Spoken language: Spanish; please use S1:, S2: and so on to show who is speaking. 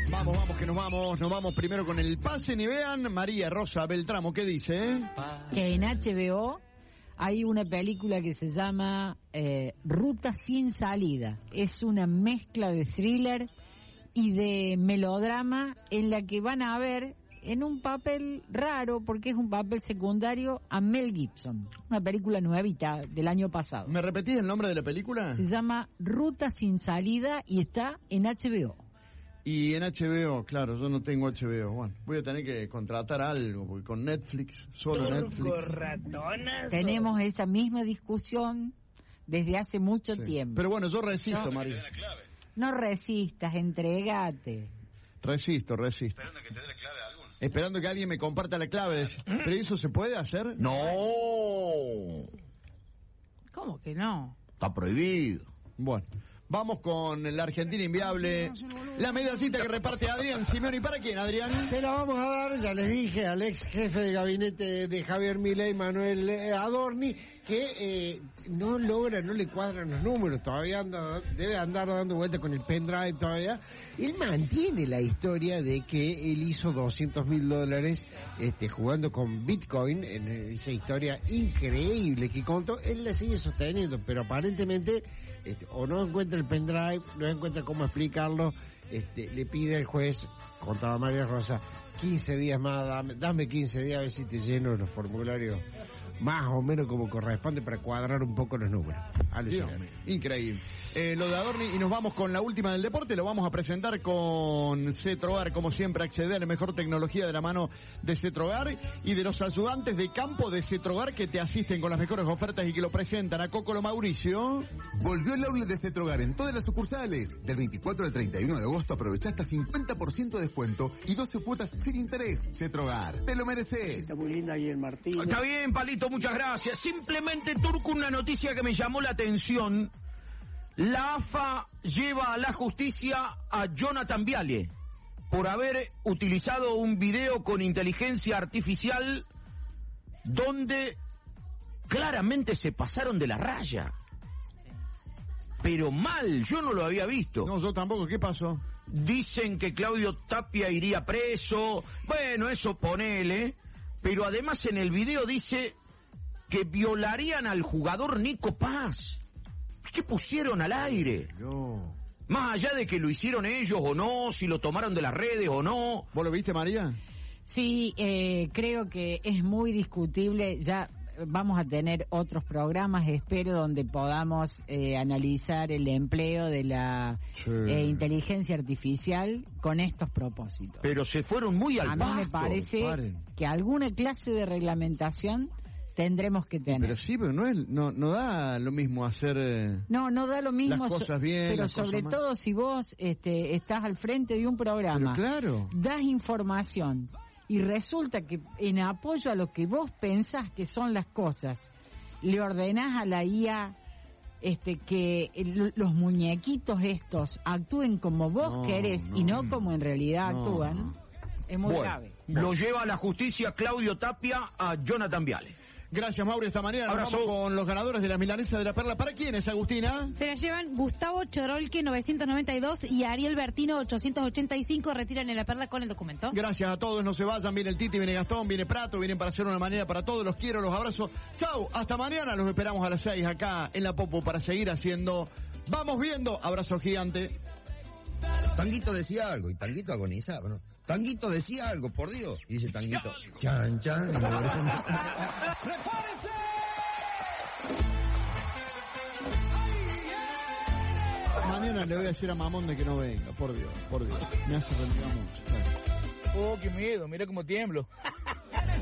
S1: Vamos, que nos vamos primero con el pase, ni vean. María Rosa Beltramo, ¿qué dice?
S2: Que en HBO hay una película que se llama Ruta sin salida. Es una mezcla de thriller y de melodrama en la que van a ver en un papel raro, porque es un papel secundario, a Mel Gibson. Una película nuevita del año pasado.
S1: ¿Me repetís el nombre de la película?
S2: Se llama Ruta sin salida y está en HBO.
S1: Y en HBO, claro, yo no tengo HBO. Bueno, voy a tener que contratar algo, porque con Netflix, solo Netflix.
S2: Tenemos esa misma discusión desde hace mucho tiempo.
S1: Pero bueno, yo resisto, María.
S2: No resistas, entregate.
S1: Resisto.
S3: Esperando que te dé la clave a alguno.
S1: Esperando que alguien me comparta la clave. ¿Pero eso se puede hacer?
S3: No.
S4: ¿Cómo que no?
S3: Está prohibido.
S1: Bueno, vamos con la Argentina Inviable. La medallita que reparte Adrián Simeoni. ¿Para quién, Adrián?
S5: Se la vamos a dar, ya les dije, al ex jefe de gabinete de Javier Milei, Manuel Adorni, que no le cuadran los números, todavía debe andar dando vueltas con el pendrive todavía. Él mantiene la historia de que él hizo $200,000 jugando con Bitcoin, en esa historia increíble que contó. Él la sigue sosteniendo, pero aparentemente o no encuentra el pendrive, no encuentra cómo explicarlo. Le pide al juez, contaba María Rosa, 15 días más, dame 15 días a ver si te lleno los formularios más o menos como corresponde para cuadrar un poco los números.
S1: Increíble. Lo de Adorni, y nos vamos con la última del deporte, lo vamos a presentar con Cetrogar, como siempre, acceder a la mejor tecnología de la mano de Cetrogar y de los ayudantes de campo de Cetrogar que te asisten con las mejores ofertas y que lo presentan a Cocolo Mauricio.
S6: Volvió el outlet de Cetrogar en todas las sucursales. Del 24 al 31 de agosto aprovecha hasta 50% de descuento y 12 cuotas sin interés. Cetrogar, te lo mereces.
S7: Está muy linda ahí el Martín.
S3: Está bien, Palito, muchas gracias. Simplemente, Turco, una noticia que me llamó la atención. La AFA lleva a la justicia a Jonathan Viale por haber utilizado un video con inteligencia artificial donde claramente se pasaron de la raya. Pero mal, yo no lo había visto.
S1: No, yo tampoco, ¿qué pasó?
S3: Dicen que Claudio Tapia iría preso, bueno, eso ponele, pero además en el video dice que violarían al jugador Nico Paz. ¿Qué pusieron al aire?
S1: No.
S3: Más allá de que lo hicieron ellos o no, si lo tomaron de las redes o no.
S1: ¿Vos lo viste, María?
S2: Sí, creo que es muy discutible. Ya vamos a tener otros programas, espero, donde podamos analizar el empleo de la inteligencia artificial con estos propósitos.
S3: Pero se fueron muy al pasto.
S2: A mí me parece que alguna clase de reglamentación tendremos que tener.
S1: Pero sí, pero no da lo mismo hacer
S2: no da lo mismo
S1: las cosas bien,
S2: pero
S1: las
S2: sobre
S1: cosas
S2: todo si vos estás al frente de un programa,
S1: pero claro,
S2: das información y resulta que en apoyo a lo que vos pensás que son las cosas, le ordenás a la IA que los muñequitos estos actúen como vos querés y no como en realidad actúan. Es muy grave.
S3: Lo lleva a la justicia Claudio Tapia a Jonathan Viale.
S1: Gracias, Mauro. Esta mañana nos vamos con los ganadores de la Milanesa de la Perla. ¿Para quiénes, Agustina?
S4: Se la llevan Gustavo Chorolque 992 y Ariel Bertino 885. Retiran en la Perla con el documento.
S1: Gracias a todos, no se vayan. Viene el Titi, viene Gastón, viene Prato, vienen para hacer una manera para todos. Los quiero, los abrazo. Chau, hasta mañana. Los esperamos a las 6 acá en La Popo para seguir haciendo Vamos Viendo. Abrazo gigante.
S8: Tanguito decía algo y Tanguito agonizaba, ¿no? Tanguito decía algo, por Dios. Y dice Tanguito, chan, chan.
S1: Mañana le voy a decir a Mamón de que no venga, por Dios. Me hace renegar mucho.
S9: Oh, qué miedo, mira cómo tiemblo.